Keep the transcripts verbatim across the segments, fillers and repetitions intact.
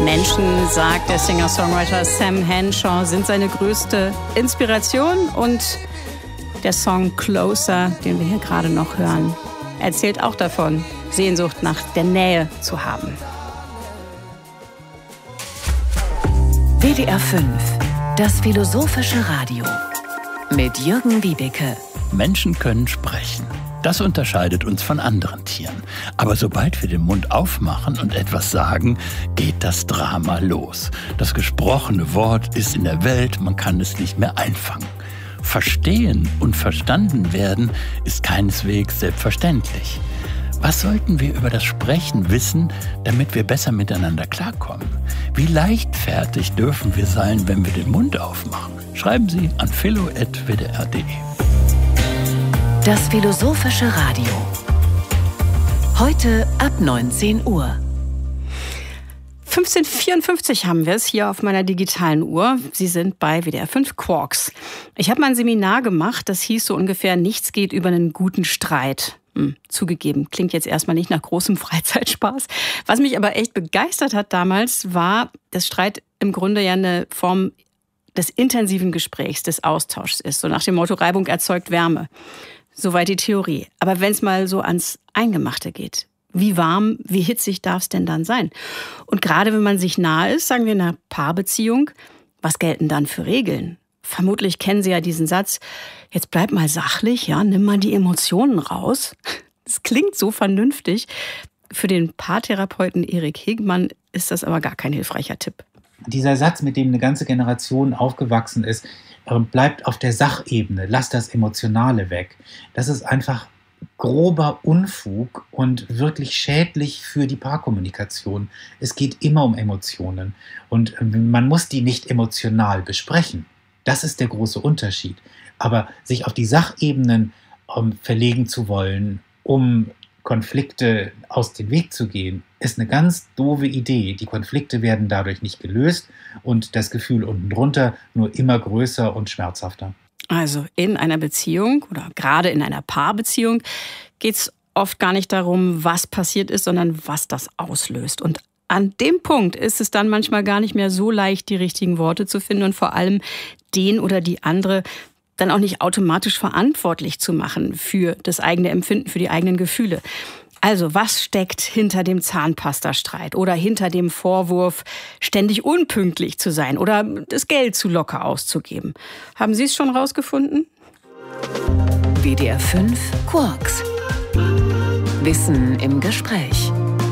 Menschen, sagt der Singer-Songwriter Sam Henshaw, sind seine größte Inspiration. Und der Song Closer, den wir hier gerade noch hören, erzählt auch davon, Sehnsucht nach der Nähe zu haben. W D R fünf, das philosophische Radio mit Jürgen Wiebeke. Menschen können sprechen. Das unterscheidet uns von anderen Tieren. Aber sobald wir den Mund aufmachen und etwas sagen, geht das Drama los. Das gesprochene Wort ist in der Welt, man kann es nicht mehr einfangen. Verstehen und verstanden werden ist keineswegs selbstverständlich. Was sollten wir über das Sprechen wissen, damit wir besser miteinander klarkommen? Wie leichtfertig dürfen wir sein, wenn wir den Mund aufmachen? Schreiben Sie an philo at w d r punkt d e. Das philosophische Radio. Heute ab neunzehn Uhr. fünfzehn Uhr vierundfünfzig haben wir es hier auf meiner digitalen Uhr. Sie sind bei W D R fünf Quarks. Ich habe mal ein Seminar gemacht, das hieß so ungefähr, nichts geht über einen guten Streit. Hm, zugegeben, klingt jetzt erstmal nicht nach großem Freizeitspaß. Was mich aber echt begeistert hat damals, war, dass Streit im Grunde ja eine Form des intensiven Gesprächs, des Austauschs ist. So nach dem Motto, Reibung erzeugt Wärme. Soweit die Theorie. Aber wenn es mal so ans Eingemachte geht, wie warm, wie hitzig darf es denn dann sein? Und gerade wenn man sich nahe ist, sagen wir in einer Paarbeziehung, was gelten dann für Regeln? Vermutlich kennen Sie ja diesen Satz, jetzt bleib mal sachlich, ja, nimm mal die Emotionen raus. Das klingt so vernünftig. Für den Paartherapeuten Erik Hegmann ist das aber gar kein hilfreicher Tipp. Dieser Satz, mit dem eine ganze Generation aufgewachsen ist, bleibt auf der Sachebene, lass das Emotionale weg. Das ist einfach grober Unfug und wirklich schädlich für die Paarkommunikation. Es geht immer um Emotionen und man muss die nicht emotional besprechen. Das ist der große Unterschied. Aber sich auf die Sachebenen um, verlegen zu wollen, um Konflikte aus dem Weg zu gehen, ist eine ganz doofe Idee. Die Konflikte werden dadurch nicht gelöst und das Gefühl unten drunter nur immer größer und schmerzhafter. Also in einer Beziehung oder gerade in einer Paarbeziehung geht es oft gar nicht darum, was passiert ist, sondern was das auslöst. Und an dem Punkt ist es dann manchmal gar nicht mehr so leicht, die richtigen Worte zu finden und vor allem den oder die andere dann auch nicht automatisch verantwortlich zu machen für das eigene Empfinden, für die eigenen Gefühle. Also, was steckt hinter dem Zahnpastastreit oder hinter dem Vorwurf, ständig unpünktlich zu sein oder das Geld zu locker auszugeben? Haben Sie es schon rausgefunden? W D R fünf Quarks. Wissen im Gespräch.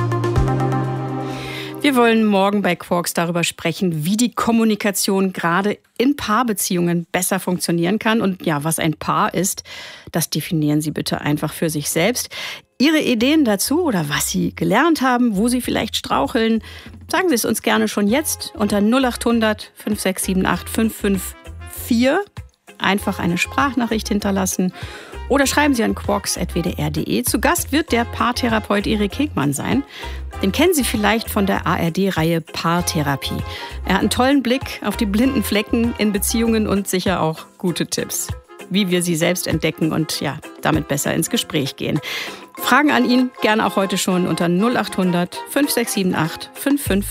Wir wollen morgen bei Quarks darüber sprechen, wie die Kommunikation gerade in Paarbeziehungen besser funktionieren kann. Und ja, was ein Paar ist, das definieren Sie bitte einfach für sich selbst. Ihre Ideen dazu oder was Sie gelernt haben, wo Sie vielleicht straucheln, sagen Sie es uns gerne schon jetzt unter null acht hundert fünf sechs sieben acht fünf fünf vier. Einfach eine Sprachnachricht hinterlassen. Oder schreiben Sie an quarks at w d r punkt d e. Zu Gast wird der Paartherapeut Erik Hegmann sein. Den kennen Sie vielleicht von der A R D-Reihe Paartherapie. Er hat einen tollen Blick auf die blinden Flecken in Beziehungen und sicher auch gute Tipps, wie wir sie selbst entdecken und ja, damit besser ins Gespräch gehen. Fragen an ihn gerne auch heute schon unter null acht hundert fünf sechs sieben acht fünf fünf